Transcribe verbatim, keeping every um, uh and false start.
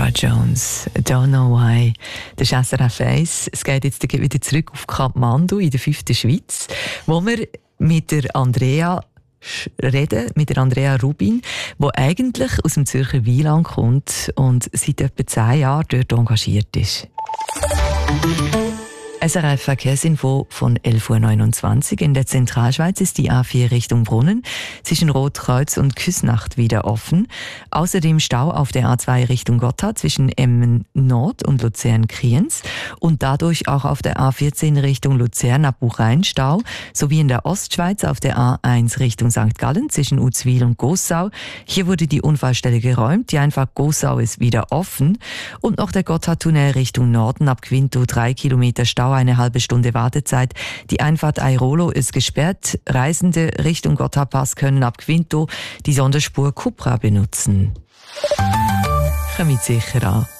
Jones, Don't Know Why. Das ist S R F eins. Es geht jetzt wieder zurück auf Kathmandu in der fünften Schweiz, wo wir mit der Andrea reden, mit der Andrea Rubin, die eigentlich aus dem Zürcher Wieland kommt und seit etwa zehn Jahren dort engagiert ist. S R F Verkehrsinfo von elf Uhr neunundzwanzig. In der Zentralschweiz ist die A vier Richtung Brunnen zwischen Rotkreuz und Küsnacht wieder offen. Außerdem Stau auf der A zwei Richtung Gotthard zwischen Emmen Nord und Luzern-Kriens und dadurch auch auf der A vierzehn Richtung Luzern ab Buchheim Stau, sowie in der Ostschweiz auf der A eins Richtung Sankt Gallen zwischen Uzwil und Gossau. Hier wurde die Unfallstelle geräumt, die Einfahrt Gossau ist wieder offen und noch der Gotthardtunnel Richtung Norden ab Quinto drei Kilometer Stau, eine halbe Stunde Wartezeit. Die Einfahrt Airolo ist gesperrt. Reisende Richtung Gotthardpass können ab Quinto die Sonderspur Cupra benutzen. Kommt sicher an.